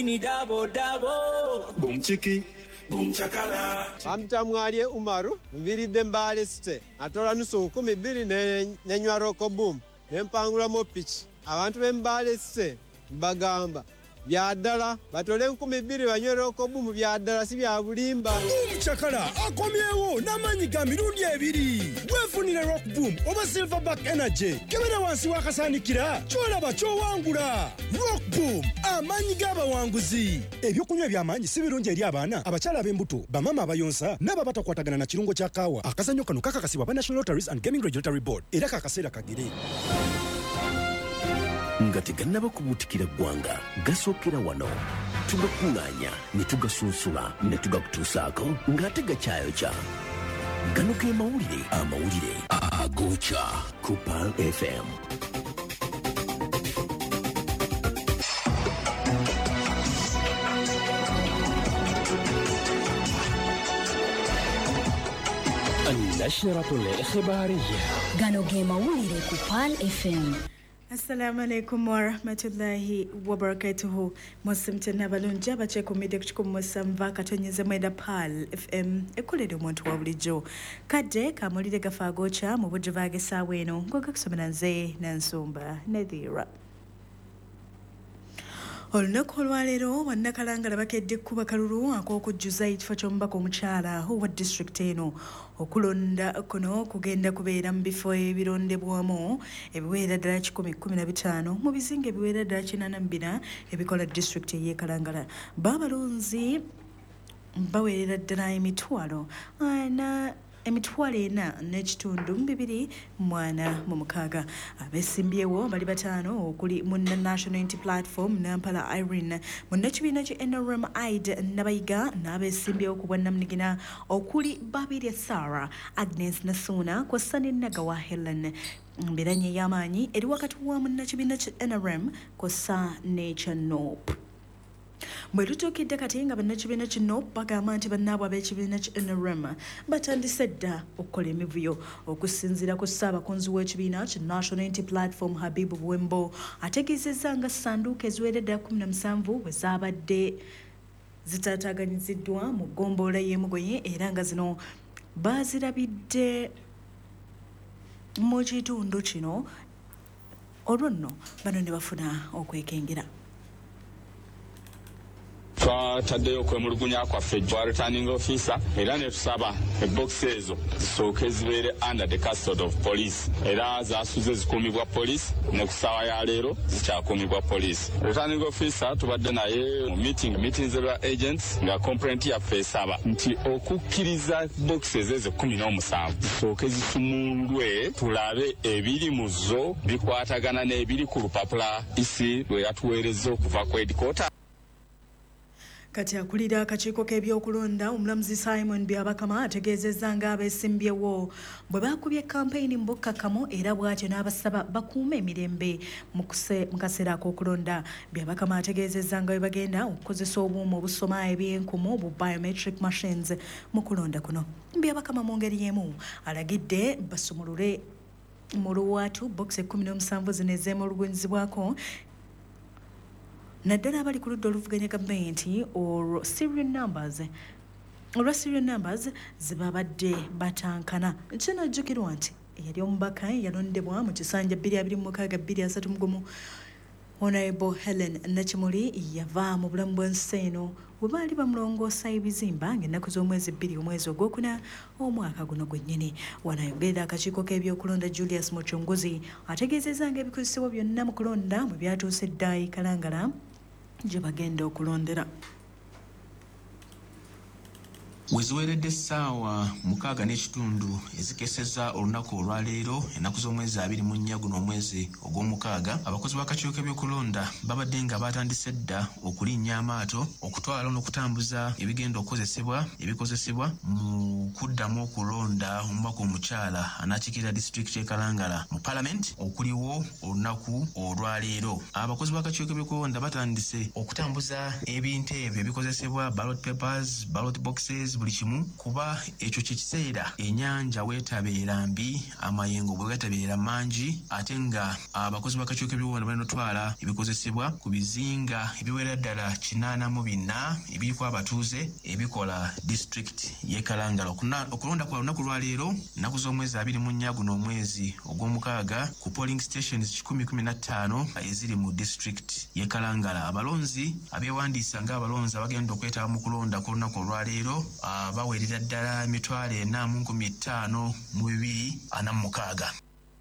Ni dabo dabo. Boom chiki. Boom chakala. Amtamwalie Umaru, mviride mbale site. Atola nusu 12 ne nywa roko boom. Nempangula mo pitch. Abantu bembale site bagamba. Byadala batole 12 banywera okobumu byadala si bya bulimba. Chakala akomyewo namanyi ga mirundi ebiri. Wefunire rock boom oba silverback energy. Kebera wansi wakasanikira. Chola bacho wangula. Rock boom amanyi gaba wanguzi. Ebyokunywa byamanyi si birungi eri abaana abachala b'embuto bamama abayonsa naba batakwatagana na kirungo kya kawa. Akazanyo kano kakakasibwa ba National Lotteries and Gaming Regulatory Board. Era kakasera kagire. Ngati ganaba kubutikira gwanga gasokera wano tugakunganya ne tugasunsula ne tugakutusaako ngate gakyayo kya gano ke amawulire agocha ku Pearl FM. النشرة الإخبارية gano ge mawulire ku Pearl FM. Assalamu alaikum wa rahmatullahi wa barakatuhu. Musimte nabalunja bache kumide kuchikumusamba katonyeze mweda Pearl FM ekulede omuntu wa bulijjo. Kadde kamulire gafagocha mu bujivage saweno ngoga kusomera nze nansumba Nadhira. Olunaku olwaleero bannakalangala bakedde kuba kalulu ak'okujjuza ekifo ky'omubaka omukyala owa district eno. Okulonda kuno kugenda kubeera mu bifo ebirondebwamu ebiweera ddala 115 mu bizinga ebiweera ddala 84 ebikola district y'e Kalangala. Baabalonzi baweerera ddala emitwalo n'ekitundu 246. Abesimbyewo bali batano okuli munna National Unity Platform Nampala Irene, munnakibiina ki NRM Aid Nabayiga, n'abesimbyewo ku bwannamunigina okuli Babirya Sarah, Agnes Nasuna kw'ossa ne Nagawa Helen. Mbiranye ey'amaanyi eri wakati wa munnakibiina ki NRM kw'ossa ne Chanop. Bwe lutuukidde kati nga bannakibiina kino bagamba nti bannaabwe ab'ekibiina ki NRM batandise dda okukola emivuyo okusinziira ku ssaabakunzi w'ekibiina ki National Unity Platform Habibu Bwembo ategeezezza nga ssanduuko eziwera ddala 17 bwe zaabadde zitaataaganyiziddwa mu ggombolola y'Emugoye era nga zino baazirabidde mu kitundu kino olwo nno bano ne bafuna okwekengera. Twataddeyo okwemulugunya kwaffe gwa returning officer era ne tusaba ebokisi ezo zisooke zibeere under the custody of police era zaasuze zikuumibwa police ne ku ssaawa ya leero zikyakuumibwa police. Returning officer tubadde naye mu meeting z'aba agents nga complaint yaffe esaba nti okukkiriza bokisi ezo 17 zisooke zisumulwe tulabe ebiri mu zo bikwatagana n'ebiri ku lupapula isi lwe yatuweerezza okuva ku headquarter. Kati akulira akakiiko k'ebyokulonda omulamuzi Simon Byabakama ategeezezza nga abesimbyewo bwe baakubye kampeyini mu bukkakkamu era bw'atyo n'abasaba bakuume emirembe mu kaseera ak'okulonda. Byabakama ategeezezza nga bwe bagenda okukozesa obuuma obusoma ebyenkumu bu biometric machines mu kulonda kuno. Byabakama mu ngeri y'emu alagidde basumulule mu luwaatu bokisi 17 zino ezeemulugunyizibwako naddala abali ku ludda oluvuganya gavumenti olwa serial numbers zibabadde batankana. Kinajjukirwa nti yali omubaka yalondebwa mu kisanja 2026 Honorable Helen Nakimuli yava mu bulamu bw'ensi eno bwe baali bamulongoosa ebizimba ng'ennaku z'omwezi 2 omwezi ogwokuna omwaka guno gwennyini. Wanayogerera akakiiko k'ebyokulonda Julius Muchunguzi ategeezezza nga ebikozesebwa byonna mu kulonda bwe byatuuse dda e Kalangala gye bagenda okulondera. Weziweredde essaawa 6:30 ezikesezza olunaku olwaleero ennaku z'omwezi 24 guno omwezi ogw'omukaaga abakozi b'akakiiko k'ebyokulonda babadde nga batandise dda okulinnya amaato okutwala n'okutambuza ebigenda ebikozesebwa mu kuddamu okulonda omubaka omukyala anakiikirira disitulikiti y'e Kalangala mu Parliament okuliwo olunaku olwaleero. Abakozi b'akakiiko k'ebyokulonda batandise okutambuza ebintu ebyo ebikozesebwa ballot papers, ballot boxes, buli kimu kuba ekyo kyekiseera ennyanja weetabeera mbi amayengo bwe gatabeera mangi ate nga abakozi b'akakiiko k'ebyewuunya balina otwala ebikozesebwa ku bizinga ebiwera ddala 84 ebiriko abatuuze ebikola disitulikiti y'e Kalangala. Okulonda kwa lunaku lwaleero nnaku z'omwezi 24 guno omwezi ogw'omukaaga ku polling stations 115 eziri mu disitulikiti y'e Kalangala. Abalonzi abeewandiisa ng'abalonzi abagenda okwetaba mu kulonda ku lunaku olwaleero bawerera ddala 45,246.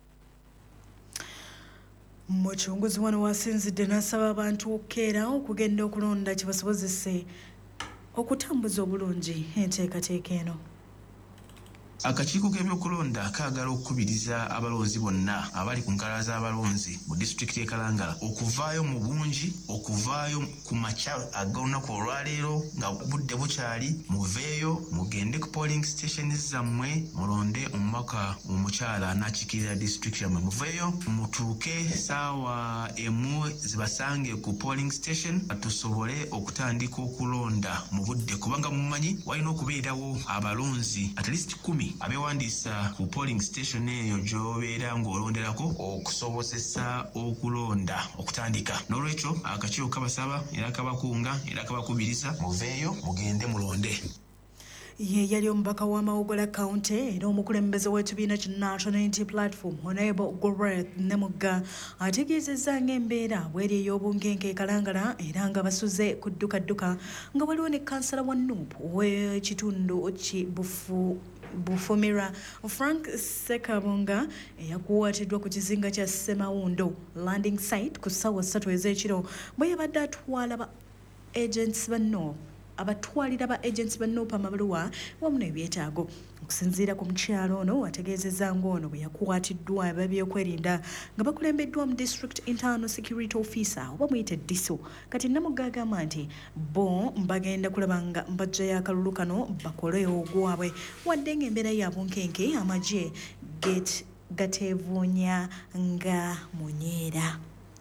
Muchunguzi wano wasinzidde n'asaba abantu okkeera okugenda okulonda kibasobozese okutambuza obulungi enteekateeka eno. Akakiiko k'ebyokulonda kaagala okukubiriza abalonzi bonna abali ku nkala z'abalonzi mu disitulikiti y'e Kalangala okuvaayo mu bungi, okuvaayo ku makya ag'olunaku olwaleero nga budde bukyali, muveeyo mugende ku polling stations zammwe mulonde omubaka omukyala anakiikirira disitulikiti yammwe. Muveeyo mutuuke ssaawa emu zibasange ku polling station tusobole okutandika okulonda mu budde, kubanga mumanyi walina okubeerawo abalonzi at least 10 abeewandiisa ku polling station eyo gy'obeera ng'olonderako okusobozesa okulonda okutandika. N'olwekyo akakiiko kabasaba era kabakunga era kabakubiriza muveeyo mugende mulonde. Ye yali omubaka w'Amawogola County era omukulembeze w'ekibiina ki National Unity Platform Honorable Goreth Nemugga ategeezezza ng'embeera bw'eri ey'obunkenke e Kalangala era nga basuze ku ddukadduka nga waliwo ne kansala wa Nuupu w'ekitundu ki Bufumira Frank Sekabonga eyakuwatiddwa ku kizinga kya Semawundo landing site ku ssaawa 3 ez'ekiro bwe yabadde atwala ba agents banno abatwalira ba agents banno amabaluwa wamu n'ebyetaago. Okusinziira ku mukyalo ono ategeezezza ng'ono bwe yakwatiddwa ab'ebyokwerinda nga bakulembeddwa mu District Internal Security Officer oba muyite DISO. Kati Namugga agamba nti bo bagenda kulaba nga mbajjayo akalulu kano bakole ogwabwe wadde ng'embeera y'abunkenke amagye gateevuunya nga munyeera.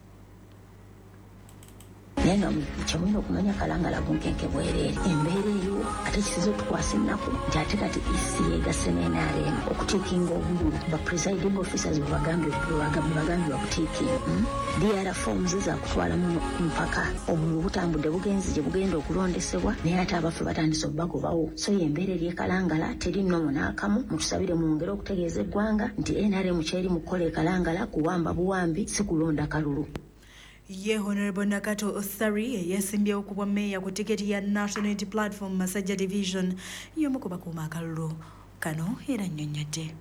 Nenga mchamwino okumanya Kalangala bunkenke bwereere embeera eyo ate kisizo tukwasa ennaku nti ate kati isi egase n'NRM okutiikinga obululu ba presiding officers bwebagambye bakutiikinga DR forms zakutwalamu mpaka obululu butambudde bugenzi gye bugenda okulondesebwa naye ate abaffe batandise okubagobawo. So embeera eri e Kalangala teri nnomo n'akamu. Mutusabire mwongere okutegeeza eggwanga nti NRM kyeri mu kukola e Kalangala kuwamba buwambi si kulonda kalulu. Ye Honorable Nakato Othari yesimbyewo ku bwammeeya ku tiketi ya National Unity Platform Masajja Division y'omu ku bakuuma akalulu kano era nnyonnyodde.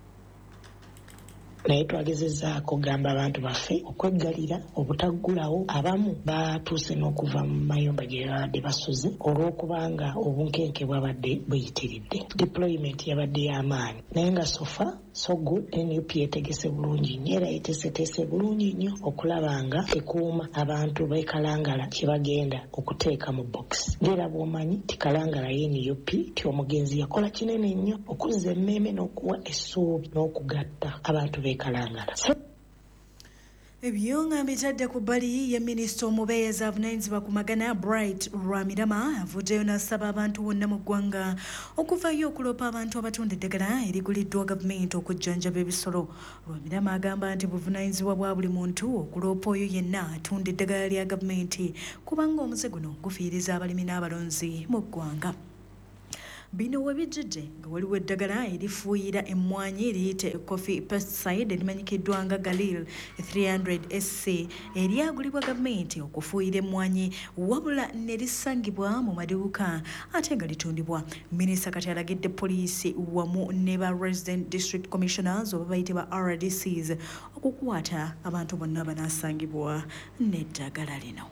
Naye twagezezzaako kugamba abantu baffe okweggalira obutaggulawo abamu batuuse n'okuva mu mayumba gye babadde basuze olw'okubanga obunkenke bwabadde buyitiridde. Deployment yabadde y'amaanyi naye nga sofa so good NUP etegese bulungi nnyo era eteeseteese bulungi nnyo okulaba nga ekuuma abantu b'e Kalangala kye bagenda okuteeka mu box. Ng'era bw'omanyi ti Kalangala y'NUP ti omugenzi yakola kinene nnyo okuzza emmeeme n'okuwa essuubi n'okugatta abantu b'e Kalangala. Ebyonga mbitadde ku bbali ya minisita omubeezi avunaanyizibwa ku magana Bright Rwamirama avuddeyo n'asaba abantu bonna mu ggwanga okuvaayo okuloopa abantu abatunda eddagala eriguliddwa gavumenti okujjanjaba ebisolo. Rwamirama agamba nti buvunaanyizibwa bwa buli muntu okuloopa oyo yenna atunda eddagala lya gavumenti kubanga omuze guno gufiiriza abalimi n'abalonzi mu ggwanga. Bino webijjidde nga waliwo eddagala erifuuyira emmwanyi eriyite coffee pesticide erimanyikiddwa nga Galil 300 SC eryagulibwa gavumenti okufuuyira emmwanyi wabula ne lisangibwa mu maduuka ate nga litundibwa. Minisita kati alagidde poliisi wamu ne ba resident district commissioners oba bayitibwa RDCs okukwata abantu bonna banaasangibwa n'eddagala lino.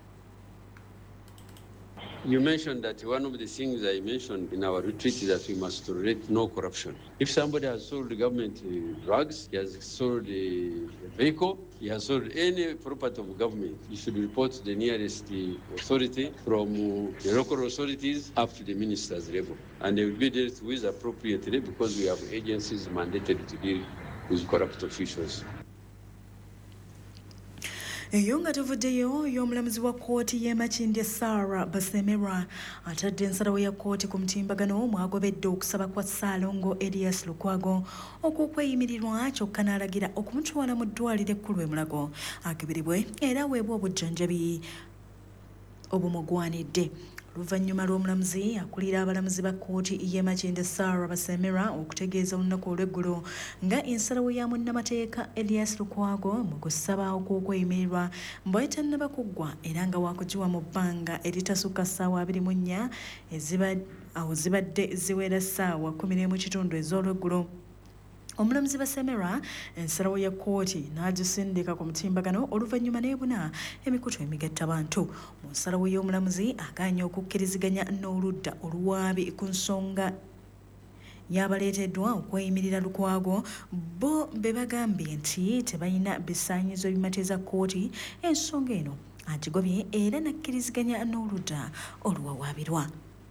You mentioned that one of the things I mentioned in our retreat is that we must tolerate no corruption. If somebody has sold government drugs, he has sold a vehicle, he has sold any property of government, you should report to the nearest authority from the local authorities up to the minister's level. And they will be dealt with appropriately because we have agencies mandated to deal with corrupt officials. Eyo nga tuvuddeyo y'omulamuzi wa kkooti y'e Makindye Sarah Basemera atadde ensalawo ya kkooti ku mutimbagano mwagobedde okusaba kwa Ssaalongo Elias Lukwago okweyimirirwa kyokka n'alagira okumutwala mu ddwaliro ekkulu e Mulago akeberebwe era aweebwe obujjanjabi obumugwanidde. Oluvannyuma lw'omulamuzi akulira abalamuzi ba kkooti y'e Makindye Sarah Basemera okutegeeza olunaku olw'eggulo nga ensalawo ya munnamateeka Elias Lukwago mu kusaba okw'okweyimirirwa mbwe tannaba kuggwa era nga waakugiwa mu bbanga eritasukka ssaawa 24 zibadde ziwera ssaawa 11 ez'olweggulo. Omulamuzi Basemera ensalawo ya kkooti n'agisindika ku mutimbagano oluvannyuma n'ebuna emikutu emigattabantu. Mu nsalawo y'omulamuzi agaanye okukkiriziganya n'oludda oluwaabi ku nsonga y'abaleeteddwa okweyimirira Lukwago bo be bagambye nti tebalina bisaanyizo bimateza kkooti ensonga eno agigobye era n'akkiriziganya n'oludda oluwawaabirwa.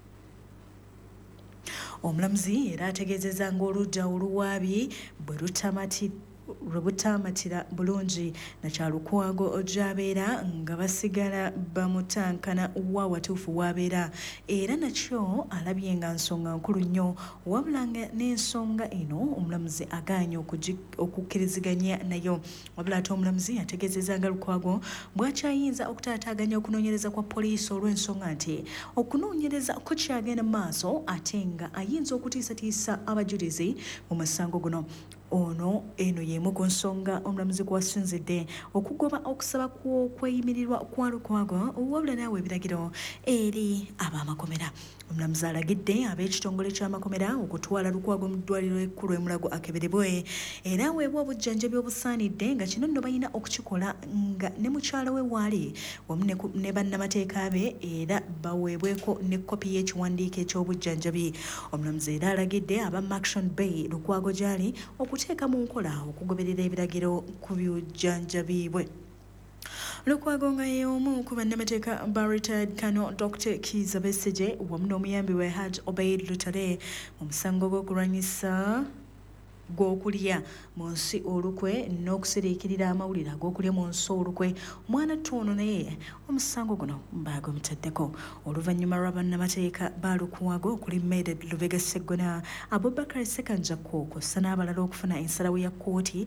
Omulamuzi era ategeezezza ng'oludda oluwaabi bwe butamatira bulungi Nakyalukwago gy'abeera nga basigala bamutankana wa watuufu w'abeera era nakyo alabye nga nsonga nkulu nnyo wabula nga n'ensonga eno omulamuzi agaanye okukkiriziganya nayo. Wabula ate omulamuzi ategeezezza nga Lukwago bw'akyayinza okutaataaganya okunoonyereza kwa poliisi olw'ensonga nti okunoonyereza kukyagenda mu maaso ate nga ayinza okutiisatiisa abajulizi mu musango guno. Eno y'emu ku nsonga omulamuzi kw'asinzidde okugoba okusaba kw'okweyimirirwa kwa Lukwago wabula naawe ebiragiro eri ab'amakomera. Omulamuzi alagidde ab'ekitongole ky'amakomera okutwala Lukwago mu ddwaliro ekkulu e Mulago akeberebwe era aweebwe obujjanjabi obusaanidde nga kino nno balina okukikola nga ne mukyala we waali wamu ne bannamateeka be era baweebweko ne kopi y'ekiwandiiko eky'obujjanjabi. Omulamuzi era alagidde aba Maction Bay Lukwago gy'ali okuteeka mu nkola okugoberera ebiragiro ku bujjanjabi bwe. Lukwago nga y'omu ku bannamateeka ba retired Kano Dr. Kiza Besigye wamu n'omuyambi we Haj Obeid Lutale mu musango gw'okulwanyisa gw'okulya mu nsi olukwe n'okusiriikirira amawulire ag'okulya mu nsi olukwe mwana ttono naye omusango guno baagumutaddeko. Oluvannyuma lwa bannamateeka ba Lukwago okuli Meded Lubega Sseggona, Abubakar Ssekanjakko kw'ossa n'abalala okufuna ensalawo ya kkooti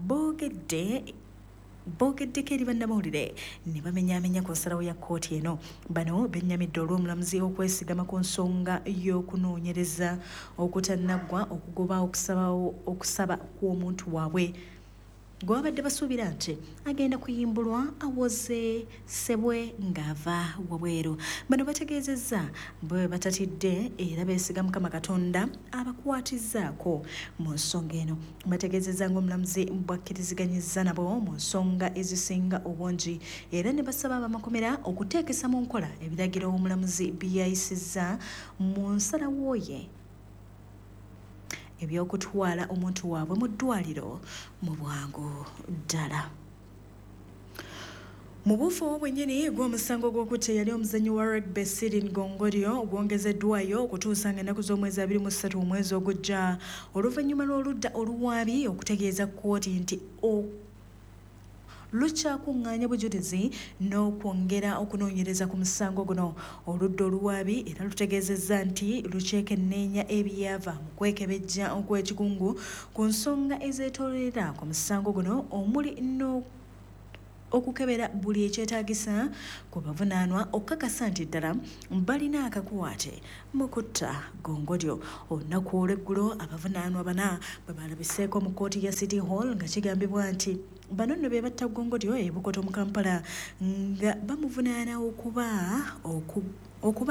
boogeddeko eri bannamawulire ne bamenyaamenya ku nsalawo ya kkooti eno. Bano bennyamidde olw'omulamuzi okwesigama ku nsonga y'okunoonyereza okutannagwa okugoba okusaba kw'omuntu waabwe gw'abadde basuubira nti agenda kuyimbulwa awozesebwe ng'ava wabweru. Bano bategeezezza bwe batatidde era beesiga Mukama Katonda abakwatizzaako mu nsonga eno. Bategeezezza ng'omulamuzi bwakkiriziganyizza nabo mu nsonga ezisinga obungi era ne basaba ab'amakomera okuteekesa mu nkola ebiragiro omulamuzi bye yayisizza mu nsalawo ye eby'okutwala omuntu waabwe mu ddwaliro mu bwangu ddala. Mu buufo bwennyini gw'omusango gw'okutta yali omuzannyi wa rugby Sirin Gongorio gwongezeddwayo okutuusa nga ennaku z'omwezi 23 omwezi ogujja oluvannyuma lw'oludda oluwaabi okutegeeza kkooti nti lukyakuŋŋaanya bujulizi n'okwongera okunoonyereza ku musango guno. Oludda oluwaabi era lutegeezezza nti lukyekenneenya ebyava mu kwekebejja okw'ekikungu ku nsonga ezeetoolera ku musango guno omuli okukebera buli ekyetaagisa ku bavunaanwa okukakasa nti ddala balina akakwate mu kutta Gongorio. Olunaku olw'eggulo abavunaanwa bana bwe balabiseeko mu kkooti ya City Hall nga kigambibwa nti bano nno be batta Gongorio e Bukoto mu Kampala nga bamuvunaana okuba